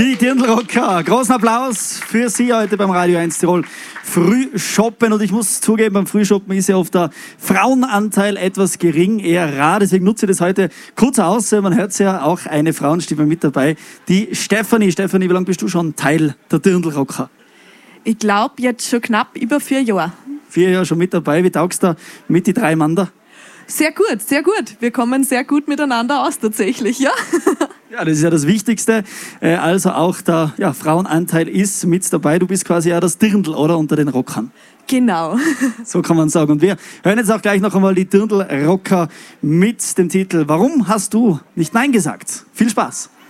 Die Dirndl-Rocker. Großen Applaus für Sie heute beim Radio 1 Tirol Frühshoppen. Und ich muss zugeben, beim Frühshoppen ist ja oft der Frauenanteil etwas gering, eher rar. Deswegen nutze ich das heute kurz aus. Man hört es ja, auch eine Frauenstimme mit dabei. Die Stefanie. Stefanie, wie lange bist du schon Teil der Dirndl-Rocker? Ich glaube, jetzt schon knapp über 4 Jahre. 4 Jahre schon mit dabei. Wie taugst du mit die 3 Mann da? Sehr gut, sehr gut. Wir kommen sehr gut miteinander aus tatsächlich, ja. Ja, das ist ja das Wichtigste. Also auch der Frauenanteil ist mit dabei. Du bist quasi ja das Dirndl, oder? Unter den Rockern. Genau. So kann man sagen. Und wir hören jetzt auch gleich noch einmal die Dirndl-Rocker mit dem Titel Warum hast du nicht Nein gesagt? Viel Spaß.